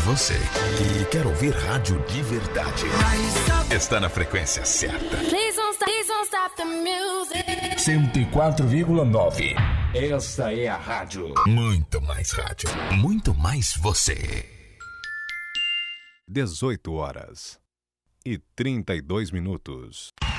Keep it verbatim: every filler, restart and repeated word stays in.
Você que quer ouvir rádio de verdade está na frequência certa. cento e quatro vírgula nove. Esta é a rádio. Muito mais rádio. Muito mais você. dezoito horas e trinta e dois minutos.